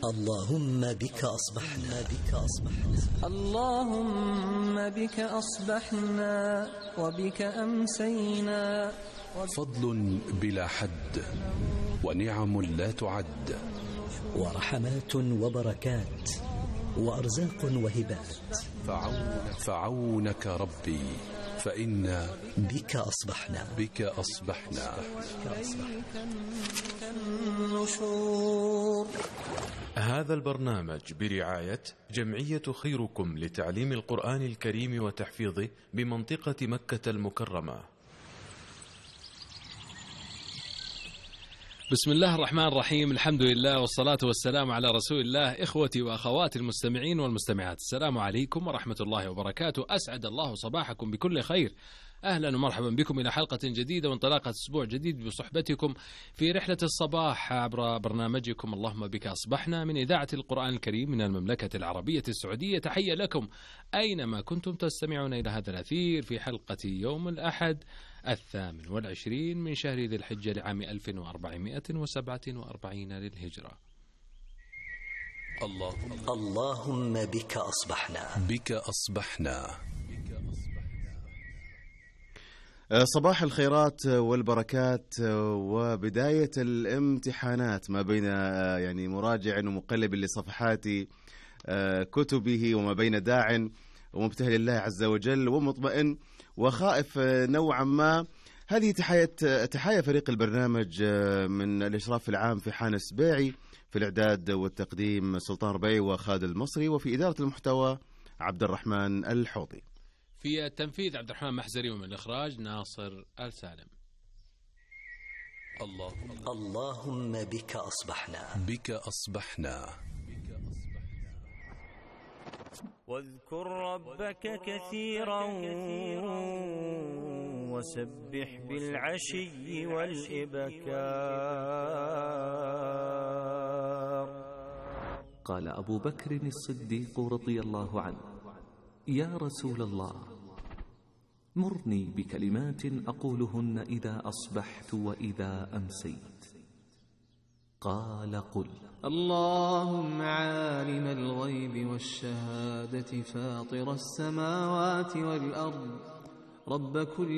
اللهم بك أصبحنا اللهم بك أصبحنا وبك أمسينا. فضل بلا حد ونعم لا تعد، ورحمات وبركات وأرزاق وهبات. فعونك ربي فإنا بك أصبحنا. هذا البرنامج برعاية جمعية خيركم لتعليم القرآن الكريم وتحفيظه بمنطقة مكة المكرمة. بسم الله الرحمن الرحيم، الحمد لله والصلاة والسلام على رسول الله. إخوتي وأخواتي المستمعين والمستمعات، السلام عليكم ورحمة الله وبركاته. أسعد الله صباحكم بكل خير. أهلا ومرحبا بكم إلى حلقة جديدة وانطلاقة أسبوع جديد بصحبتكم في رحلة الصباح عبر برنامجكم اللهم بك أصبحنا من إذاعة القرآن الكريم من المملكة العربية السعودية. تحية لكم أينما كنتم تستمعون إلى هذا الأثير في حلقة يوم الأحد 28 من شهر ذي الحجة لعام 1447 للهجرة. اللهم بك أصبحنا. صباح الخيرات والبركات وبداية الامتحانات ما بين يعني مراجع ومقلب لصفحات كتبه وما بين داع ومبتهل الله عز وجل ومطمئن وخائف نوعا ما. هذه تحايا فريق البرنامج من الإشراف العام في حان السبيعي، في الإعداد والتقديم سلطان ربيعي وخالد المصري، وفي إدارة المحتوى عبد الرحمن الحوضي، في التنفيذ عبد الرحمن محزري، ومن الإخراج ناصر السالم. اللهم بك أصبحنا. واذكر ربك كثيرا وسبح بالعشي والإبكار. قال أبو بكر الصديق رضي الله عنه: يا رسول الله، مرني بكلمات أقولهن إذا أصبحت وإذا أمسيت. قال: قل: اللهم عالم الغيب والشهادة فاطر السماوات والأرض رب كل